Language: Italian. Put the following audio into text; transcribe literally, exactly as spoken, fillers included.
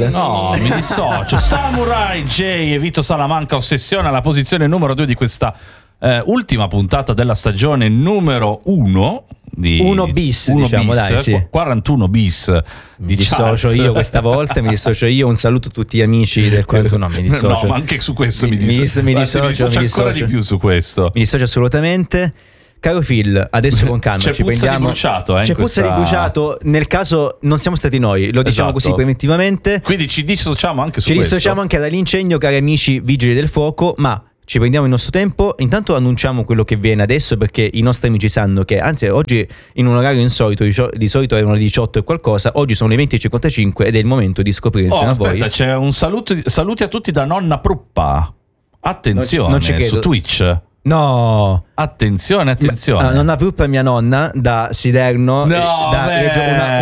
Phil. No, mi dissocio. Samurai J e Vito Salamanca, Ossessione, alla posizione numero due di questa eh, ultima puntata della stagione numero uno. Di uno bis, uno diciamo, bis, dai, sì. quarantuno bis. Mi di dissocio Charles. io questa volta, mi dissocio io. Un saluto a tutti gli amici del quarantuno. No, mi dissocio. No, ma anche su questo mi, Mi- mi dissocio. dis- mi Guarda, dissocio, mi mi dissocio ancora dissocio. di più su questo. Mi dissocio assolutamente. Caro Phil, adesso con calma C'è ci puzza prendiamo. di bruciato, eh, C'è in puzza questa- di bruciato. Nel caso non siamo stati noi, lo diciamo Esatto. così preventivamente. Quindi ci dissociamo anche su Ci questo. dissociamo anche dall'incendio, cari amici vigili del fuoco, ma ci prendiamo il nostro tempo. Intanto annunciamo quello che viene adesso, perché i nostri amici sanno che, anzi, oggi in un orario insolito, di, di solito erano le diciotto e qualcosa, oggi sono le venti e cinquantacinque ed è il momento di scoprire Oh, insieme a aspetta, voi. c'è un saluto, saluti a tutti da nonna Pruppa. Attenzione, Non ci- non ci su credo. Twitch. No, Attenzione, attenzione. Ma- ah, nonna Pruppa è mia nonna da Siderno, No, eh, da beh. Reggio- una,